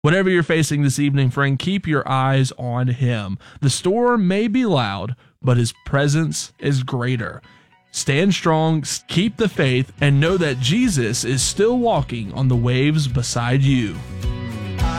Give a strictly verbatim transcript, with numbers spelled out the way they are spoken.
Whatever you're facing this evening, friend, keep your eyes on him. The storm may be loud, but his presence is greater. Stand strong, keep the faith, and know that Jesus is still walking on the waves beside you.